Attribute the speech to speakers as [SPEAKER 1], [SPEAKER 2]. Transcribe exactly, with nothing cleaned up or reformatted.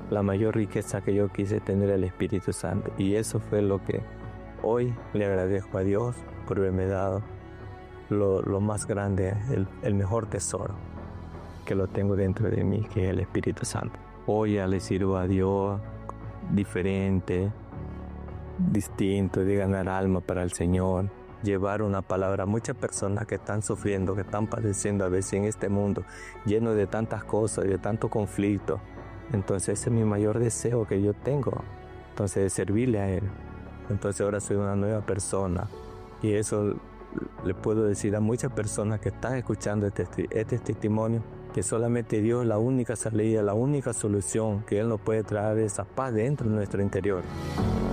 [SPEAKER 1] la mayor riqueza que yo quise tener el Espíritu Santo. Y eso fue lo que hoy le agradezco a Dios por haberme dado lo, lo más grande, el, el mejor tesoro que lo tengo dentro de mí, que es el Espíritu Santo. Hoy ya le sirvo a Dios diferente, distinto, de ganar alma para el Señor, llevar una palabra a muchas personas que están sufriendo, que están padeciendo a veces en este mundo lleno de tantas cosas, de tanto conflicto. Entonces ese es mi mayor deseo que yo tengo, entonces de servirle a Él. Entonces ahora soy una nueva persona y eso le puedo decir a muchas personas que están escuchando este, este testimonio, que solamente Dios es la única salida, la única solución, que Él nos puede traer esa paz dentro de nuestro interior.